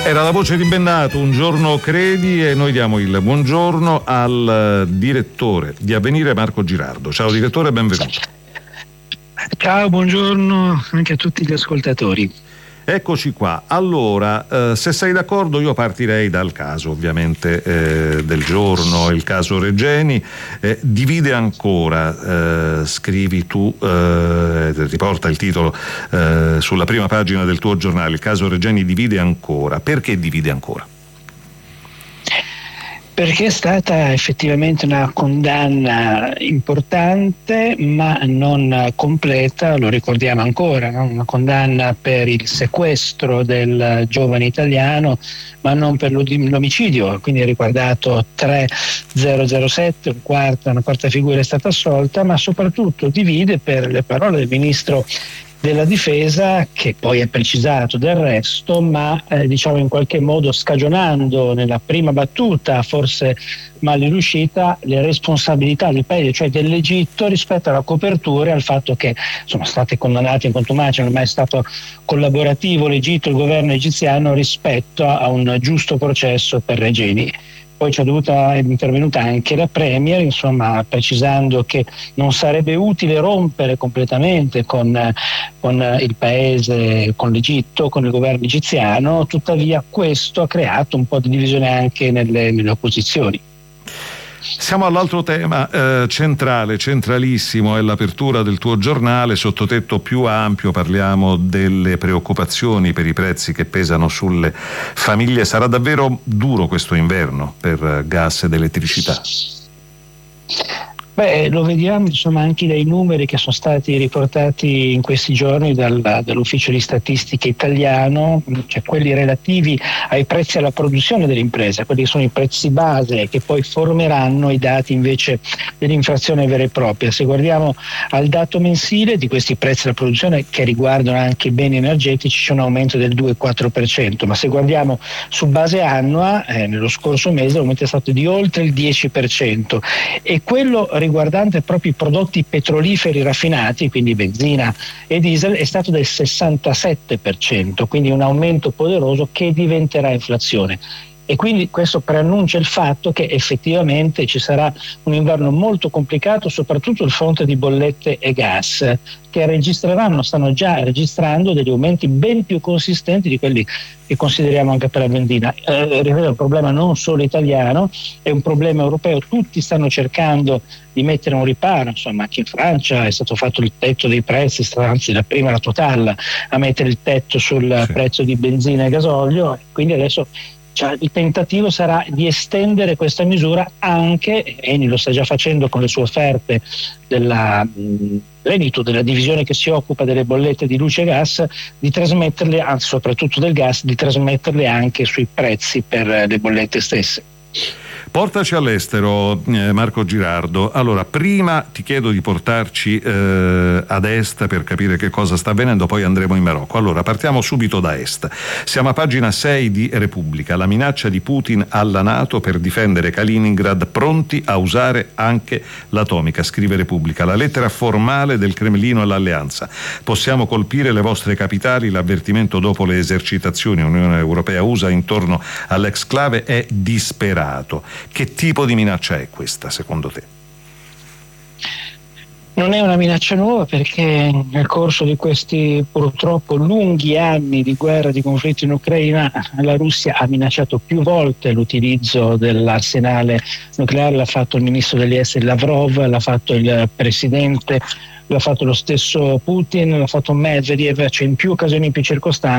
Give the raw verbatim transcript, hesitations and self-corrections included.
Era la voce di Bennato, Un giorno credi, e noi diamo il buongiorno al direttore di Avvenire, Marco Girardo. Ciao direttore, benvenuto. Ciao, buongiorno anche a tutti gli ascoltatori. Eccoci qua. Allora, eh, se sei d'accordo io partirei dal caso ovviamente eh, del giorno, il caso Regeni. Eh, divide ancora, eh, scrivi tu, eh, riporta il titolo eh, sulla prima pagina del tuo giornale, il caso Regeni divide ancora. Perché divide ancora? Perché è stata effettivamente una condanna importante ma non completa, lo ricordiamo ancora, no? Una condanna per il sequestro del giovane italiano ma non per l'omicidio, quindi è riguardato tre zero zero sette, un quarta, una quarta figura è stata assolta, ma soprattutto divide per le parole del ministro della difesa, che poi è precisato del resto, ma eh, diciamo in qualche modo scagionando nella prima battuta, forse mal riuscita, le responsabilità del paese, cioè dell'Egitto, rispetto alla copertura e al fatto che sono state condannate in contumacia, non è mai stato collaborativo l'Egitto, il governo egiziano rispetto a un giusto processo per Regeni. Poi c'è dovuta, è intervenuta anche la Premier, insomma, precisando che non sarebbe utile rompere completamente con, con il paese, con l'Egitto, con il governo egiziano, tuttavia questo ha creato un po' di divisione anche nelle, nelle opposizioni. Siamo all'altro tema eh, centrale, centralissimo, è l'apertura del tuo giornale, sottotetto più ampio, parliamo delle preoccupazioni per i prezzi che pesano sulle famiglie. Sarà davvero duro questo inverno per gas ed elettricità? Beh, lo vediamo insomma anche dai numeri che sono stati riportati in questi giorni dal, dall'Ufficio di Statistica italiano, cioè quelli relativi ai prezzi alla produzione dell'impresa, quelli che sono i prezzi base che poi formeranno i dati invece dell'inflazione vera e propria. Se guardiamo al dato mensile di questi prezzi alla produzione che riguardano anche i beni energetici c'è un aumento del due virgola quattro per cento, ma se guardiamo su base annua, eh, nello scorso mese l'aumento è stato di oltre il dieci per cento, e quello riguardante proprio i prodotti petroliferi raffinati, quindi benzina e diesel, è stato del sessantasette per cento, quindi un aumento poderoso che diventerà inflazione. E quindi questo preannuncia il fatto che effettivamente ci sarà un inverno molto complicato, soprattutto sul fronte di bollette e gas, che registreranno, stanno già registrando degli aumenti ben più consistenti di quelli che consideriamo anche per la benzina. Eh, ripeto, è un problema non solo italiano, è un problema europeo, tutti stanno cercando di mettere un riparo, insomma anche in Francia è stato fatto il tetto dei prezzi, anzi la prima la Total a mettere il tetto sul sì. prezzo di benzina e gasolio, quindi adesso cioè, il tentativo sarà di estendere questa misura anche, Eni lo sta già facendo con le sue offerte della Veneto, della divisione che si occupa delle bollette di luce e gas, di trasmetterle, anzi soprattutto del gas, di trasmetterle anche sui prezzi per le bollette stesse. Portaci all'estero, eh, Marco Girardo. Allora, prima ti chiedo di portarci eh, ad est per capire che cosa sta avvenendo, poi andremo in Marocco. Allora, partiamo subito da est. Siamo a pagina sei di Repubblica. La minaccia di Putin alla NATO per difendere Kaliningrad, pronti a usare anche l'atomica, scrive Repubblica. La lettera formale del Cremlino all'alleanza. Possiamo colpire le vostre capitali, l'avvertimento dopo le esercitazioni Unione Europea U S A intorno all'exclave è disperato. Che tipo di minaccia è questa, secondo te? Non è una minaccia nuova, perché nel corso di questi purtroppo lunghi anni di guerra, di conflitto in Ucraina, la Russia ha minacciato più volte l'utilizzo dell'arsenale nucleare. L'ha fatto il ministro degli esteri Lavrov, l'ha fatto il presidente, l'ha fatto lo stesso Putin, l'ha fatto Medvedev, cioè in più occasioni, in più circostanze